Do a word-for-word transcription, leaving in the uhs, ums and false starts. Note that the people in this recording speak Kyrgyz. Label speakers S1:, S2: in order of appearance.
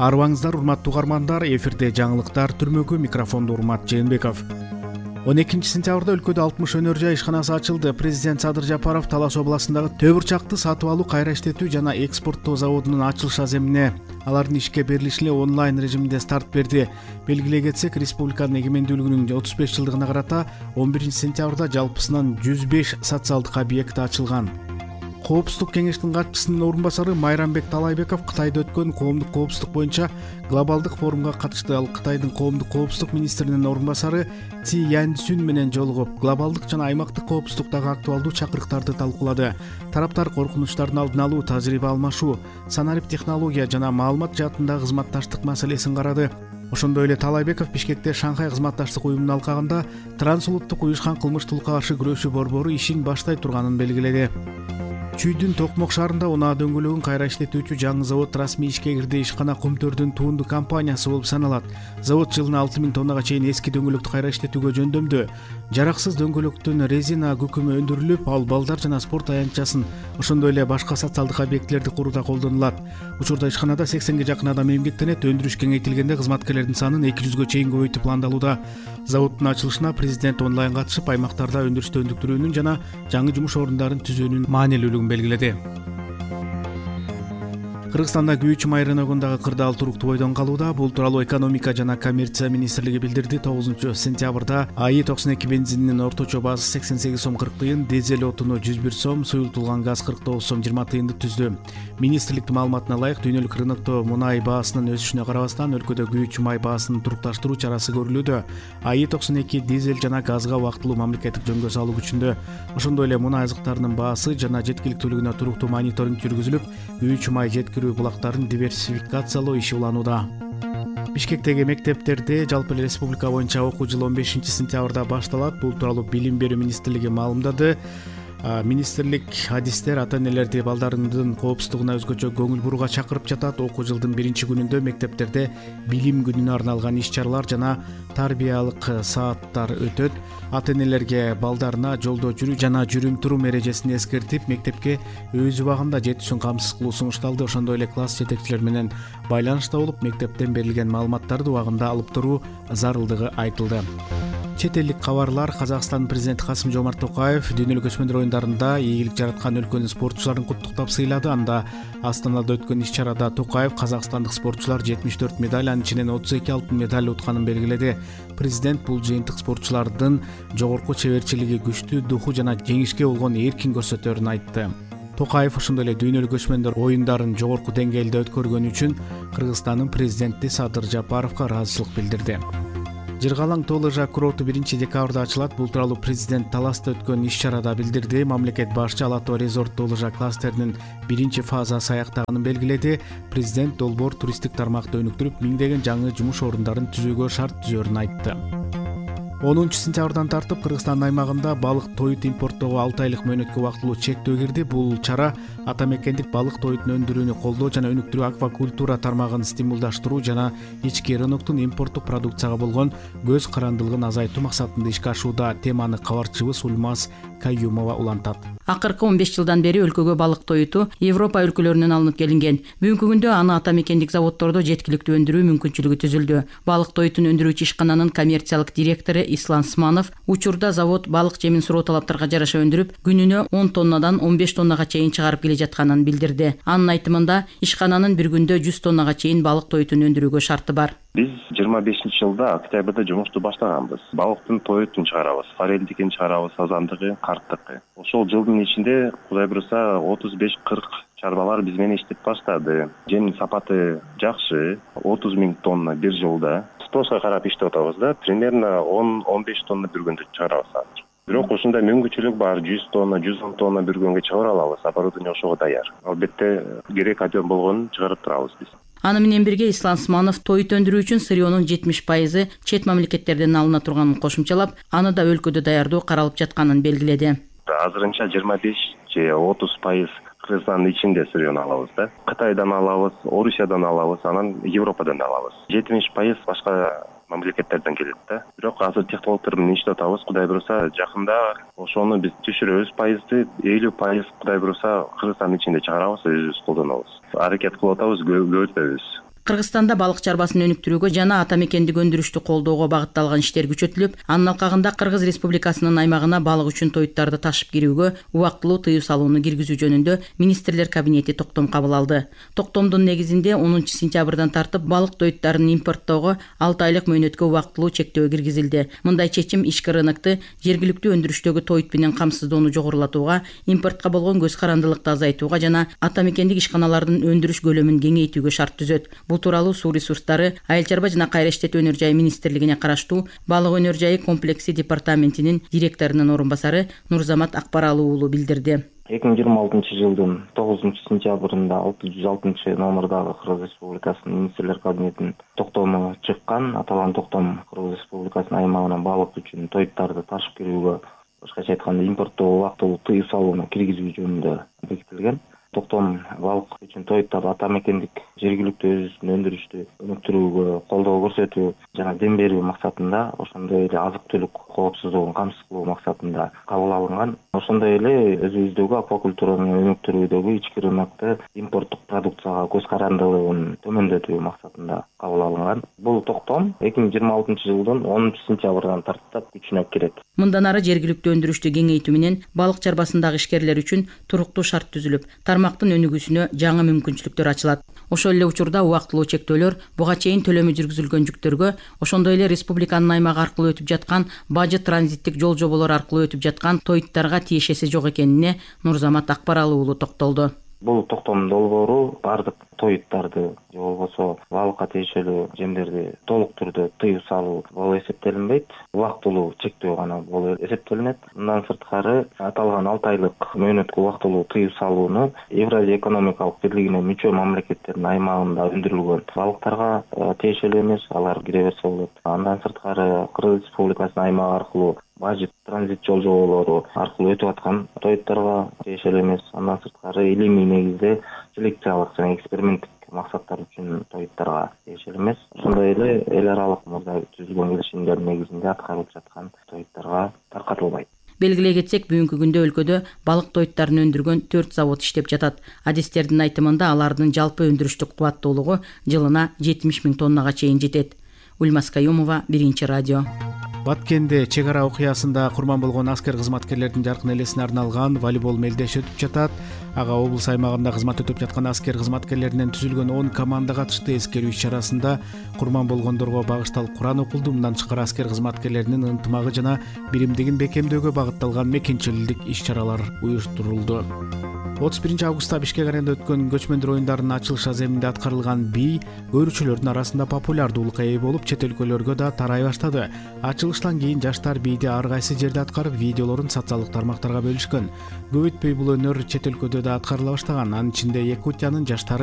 S1: Арыбаңыздар, урматтуу угармандар, эфирде жаңылыктар түрмөгү, микрофондо Урмат Жээнбеков. он экинчи сентябрда өлкөдө алтымыш өнөр жай ишканасы ачылды. Президент Садыр Жапаров Талас областындагы Төө бурчакты сатып алуу, кайра иштетүү жана экспорттоо заводунун ачылыш аземине алардын ишке берилишине онлайн режиминде старт берди. Белгилей кетсек, республиканын эгемендүүлүгүнүн отуз беш жылдыгына карата он биринчи сентябрда жалпысынан жүз беш социалдык объект ачылган. Коопсуздук кеңештин катчысынын орун басары Майрамбек Талайбеков Кытайда өткөн коомдук коопсуздук боюнча глобалдык форумга катышты. Ал Кытайдын коомдук коопсуздук министринин орун басары Ци Яньцюнь менен жолугуп, глобалдык жана аймактык коопсуздуктагы актуалдуу чакырыктарды талкуулады. Тараптар коркунучтардын алдын алуу, тажрыйба алмашуу, санарип технология жана маалымат жаатындагы кызматташтык маселесин карады. Ошондой эле Талайбеков Бишкекте Шанхай кызматташтык уюмунун алкагында трансулуттук уюшкан кылмыштуулукка каршы күрөшүү борбору ишин баштай турганын белгиледи. Чүйдүн Токмок шаарында унаа дөңгөлөгүн кайра иштетүүчү жаңы завод расмий ишке кирди. Ишкана Кумтөрдүн туунду компаниясы болуп саналат. Завод жылына алты миң тоннага чейин эски дөңгөлөктү кайра иштетүүгө жөндөмдү. Жараксыз дөңгөлөктүн резина күкүмү өндүрүлүп, ал балдар жана спорт аянтчасын, ошондой эле башка социалдык объектилерди курууда колдонулат. Учурда ишканада сексенге жакын адам эмгектенет. Өндүрүш кеңейтилгенде кызматкерлердин санын эки жүзгө чейин көбөйтүү пландалууда. Заводдун ачылышына президент онлайн катышып, аймактарда өндүрүштү өнүктүрүүнүн жана жаңы жумуш орундарын түзүүнүн маанилүүлүгүн белгиледи. Кыргызстанда Күйүүчү Май рыногундагы кырдаал туруктуу бойдон калууда. Бул тууралуу экономика жана коммерция министрлиги билдирди. тогузунчу сентябрда АИ токсон эки бензининин орточо баасы сексен сегиз сом кырк тыйын, дизель отуну жүз бир сом, суюлтулган газ кырк тогуз сом жыйырма тыйынды түздү. Министрликтин маалыматына ылайык, дүйнөлүк рынокто мунай баасынын өсүшүнө карабастан өлкөдө күйүүчү май баасын турукташтыруу чарасы көрүлүүдө. АИ токсон эки дизель жана газга убактылуу мамлекеттик жөнгө салуу күчүндө. Ошондой эле мунай азыктарынын баасы жана жеткиликтүүлүгүнө туруктуу мониторинг жүргүзүлүп, күйүүчү май жеткирүү булактарын диверсификациялоо иши уланууда. Бишкектеги мектептерде жалпы эле республика боюнча окуу жылы он бешинчи сентябрда башталат. Бул тууралуу Билим берүү министрлиги маалымдады. Министрлик адистер, ата-энелерди балдарынын коопсуздугуна өзгөчө көңүл бурууга чакырып жатат. Окуу жылдын биринчи күнүндө мектептерде билим күнүнө арналган иш-чаралар жана тарбиялык сааттар өтөт. Ата-энелерге балдарына жолдо жүрүү жана жүрүм-турум эрежесин эскертип, мектепке өз убагында жетүүсүн камсыз кылуу сунушталды. Ошондой эле класс жетекчилери менен байланышта болуп, мектептен берилген маалыматтарды убагында алып туруу зарылдыгы айтылды. Чет элдик кабарлар. Казакстан президенти Касым-Жомарт Токаев дүйнөлүк өчмөндөр оюндарында ийгилик жараткан өлкөнүн спортчуларын куттуктап сыйлады. Анда Астанада өткөн иш-чарада Токаев казакстандык спортчулар жетимиш төрт медаль, анын ичинен отуз эки алтын медаль утканын белгиледи. Президент бул жыйынтык спортчулардын жогорку чеберчилиги, күчтүү духу жана жеңишке болгон эркин көрсөтөрүн айтты. Токаев ошондой эле дүйнөлүк өчмөндөр оюндарын жогорку деңгээлде өткөргөнү үчүн Кыргызстандын президенти Садыр Жапаровго ыраазычылык билдирди. Жыргалаң тоо лыжа курорту биринчи декабрда ачылат. Бул тууралуу президент Таласта өткөн иш-чарада билдирди. Мамлекет башчы Ала тоо резорт тоо лыжа кластеринин биринчи фазасы аяктаганын белгиледи. Президент долбоор туристтик тармакты өнүктүрүп, миңдеген жаңы жумуш орундарын түзүүгө шарт түзөрүн айтты. онунчу сентябрдан тартып Кыргызстан аймагында балык тоют импорттоого алты айлык мөөнөткө убактылуу чектөө кирди. Бул чара ата мекендик балык тоютун өндүрүүнү колдоо жана өнүктүрүү, аквакультура тармагын стимулдаштыруу жана ички рыноктун импорттук продукцияга болгон көз карандылыгын азайтуу максатында ишке ашууда. Теманы кабарчыбыз Ульмаз Каюмова улантат.
S2: Акыркы он беш жылдан бери өлкөгө балык тоюту Европа өлкөлөрүнөн алынып келинген. Бүгүнкү күндө аны ата мекендик заводдордо жеткиликтүү өндүрүү мүмкүнчүлүгү түзүлдү. Балык тоютун өндүрүүчү ишкананын коммерциялык директору Ислам Сманов учурда завод балык жемин суроо талаптарга жараша өндүрүп, күнүнө он тоннадан он беш тоннага чейин чыгарып келе жатканын билдирди. Анын айтымында, ишкананын бир күндө жүз тоннага чейин балык тоютун өндүрүүгө шарты бар.
S3: Биз жыйырма бешинчи жылда октябрда жумушту баштаганбыз. Балыктын тоютун чыгарабыз, форелдикин чыгарабыз, сазандыгы, карттыкы. Ошол жылдын ичинде Кудай буюрса отуз беш кырк чарбалар биз менен иштеп баштады. Жемдин сапаты жакшы, отуз миң тонна бир жылда. Спроска карап иштеп атабыз да, примерно он он беш тонна бир күндө чыгарабыз азыр. Бирок ушундай мүмкүнчүлүк бар, жүз тонна, жүз он тонна бир күнгө чыгара алабыз. Оборудование ошого даяр. Албетте керек объем болгонун чыгарып турабыз биз.
S2: Аны менен бирге Ислам Сманов тоют өндүрүү үчүн сырьёнун жетимиш пайызы чет мамлекеттерден алына турганын кошумчалап, аны да өлкөдө даярдоо каралып жатканын белгиледи.
S3: Азырынча жыйырма беш же отуз пайыз Кыргызстандын ичинде сырьён алабыз да. Кытайдан алабыз, Орусиядан алабыз, анан Европадан алабыз. жетимиш пайыз башка мамлекеттерден келет да. Бирок азыр технологдор менен иштеп атабыз. Кудай буюрса, жакында ошону биз түшүрөбүз, пайызды элүү пайыз Кудай буюрса Кыргызстандын ичинде чыгарабыз, өзүбүз колдонобуз. Аракет кылып атабыз, көбөйтпөйбүз.
S2: Кыргызстанда балык чарбасын өнүктүрүүгө жана ата мекендик өндүрүштү колдоого багытталган иштер күчөтүлүп, анын алкагында Кыргыз Республикасынын аймагына балык үчүн тоюттарды ташып кирүүгө убактылуу тыюу салууну киргизүү жөнүндө министрлер кабинети токтом кабыл алды. Токтомдун негизинде онунчу сентябрдан тартып балык тоюттарын импорттоого алты айлык мөөнөткө убактылуу чектөө киргизилди. Мындай чечим ички рынокты жергиликтүү өндүрүштөгү тоют менен камсыздоону жогорулатууга, импортко болгон көз карандылыкты азайтууга жана ата мекендик ишканалардын өндүрүш көлөмүн кеңейтүүгө шарт түзөт. Бул тууралуу Суу ресурстары, Айыл чарба жана кайра иштетүү өнөр жайы министрлигине караштуу балык өнөр жайы комплекси департаментинин директорунун орун басары Нурзамат Акбаралы уулу билдирди.
S4: эки миң жыйырма алтынчы жылдын тогузунчу сентябрында алты жүз алтынчы номурдагы Кыргыз Республикасынын министрлер кабинетинин токтому чыккан. Аталган токтом Кыргыз Республикасынын аймагына балык үчүн тоюттарды ташып кирүүгө, башкача айтканда импорттоого убактылуу тыюу салууну киргизүү жөнүндө бекитилген. Токтом балык үчүн тоюттарды ата мекендик жергиликтүү өзүбүздүн өндүрүштү өнүктүрүүгө колдоо көрсөтүү жана дем берүү максатында, ошондой эле азык түлүк коопсуздугун камсыз кылуу максатында кабыл алынган. Ошондой эле өзүбүздөгү аквакультураны өнүктүрүүдөгү ички рынокто импорттук продукцияга көз карандылыгын төмөндөтүү максатында кабыл алынган. Бул токтом эки миң жыйырма алтынчы жылдын онунчу сентябрдан тартып күчүнө кирет.
S2: Мындан ары жергиликтүү өндүрүштү кеңейтүү менен балык чарбасындагы ишкерлер үчүн туруктуу шарт түзүлүп, тармактын өнүгүүсүнө жаңы мүмкүнчүлүктөр ачылат. Ошол эле учурда убактылуу чектөөлөр буга чейин төлөмү жүргүзүлгөн жүктөргө, ошондой эле республиканын аймагы аркылуу өтүп жаткан бажы транзиттик жол жоболор аркылуу өтүп жаткан тоюттарга тиешеси жок экенине Нурзамат Акбаралы уулу токтолду.
S4: Бул токтомдун долбоору бардык тоюттарды же болбосо балыкка тиешелүү жемдерди толук түрдө тыюу салуу болуп эсептелинбейт. Убактылуу чектөө гана болуп эсептелинет. Мындан сырткары аталган алты айлык мөөнөткө убактылуу тыюу салууну Евразия экономикалык бирлигине мүчө мамлекеттердин аймагында өндүрүлгөн балыктарга тиешелүү эмес, алар кире берсе болот. Андан сырткары Кыргыз Республикасынын аймагы аркылуу бажы транзит жол жоболору аркылуу өтүп аткан тоюттарга тиешелүү эмес. Андан сырткары илимий негизде селекциялык жана эксперименттик максаттар үчүн тоюттарга тиешелүү эмес. Ошондой эле эл аралык мурда түзүлгөн келишимдердин негизинде аткарылып жаткан тоюттарга таркатылбайт.
S2: Белгилей кетсек, бүгүнкү күндө өлкөдө балык тоюттарын өндүргөн төрт завод иштеп жатат. Адистердин айтымында алардын жалпы өндүрүштүк кубаттуулугу жылына жетимиш миң тоннага чейин жетет. Ульмас Каюмова, Биринчи радио.
S1: Баткенде чек ара окуясында курман болгон аскер кызматкерлердин жаркын элесине арналган волейбол мелдеш өтүп жатат. Ага облус аймагында кызмат өтүп жаткан аскер кызматкерлеринен түзүлгөн он команда катышты. Эскерүү иш-чарасында курман болгондорго багышталып Куран окулду. Мындан тышкары аскер кызматкерлеринин ынтымагы жана биримдигин бекемдөөгө багытталган мекенчилик иш-чаралар уюштурулду. отуз биринчи августта Бишкек аренада өткөн көчмөндөр оюндарынын ачылыш аземинде аткарылган бий көрүүчүлөрдүн арасында популярдуулукка ээ болуп, чет өлкөлөргө да тарай баштады. Ачылыштан кийин жаштар бийди ар кайсы жерде аткарып, видеолорун социалдык тармактарга бөлүшкөн. Көп өтпөй бул өнөр чет өлкөдө да аткарыла баштаган. Анын ичинде Якутиянын жаштары